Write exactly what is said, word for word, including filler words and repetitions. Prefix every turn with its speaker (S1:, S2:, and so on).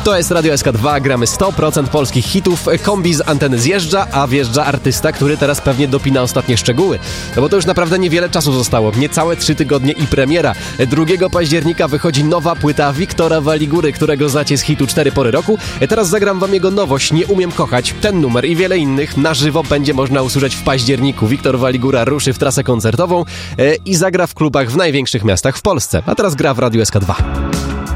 S1: To jest Radio S K dwa, gramy sto procent polskich hitów. Kombi z anteny zjeżdża, a wjeżdża artysta, który teraz pewnie dopina ostatnie szczegóły. No bo to już naprawdę niewiele czasu zostało, niecałe trzy tygodnie i premiera. drugiego października wychodzi nowa płyta Wiktora Waligury, którego znacie z hitu Cztery pory roku. Teraz zagram wam jego nowość Nie umiem kochać. Ten numer i wiele innych na żywo będzie można usłyszeć w październiku. Wiktor Waligura ruszy w trasę koncertową i zagra w klubach w największych miastach w Polsce. A teraz gra w Radio S K dwa.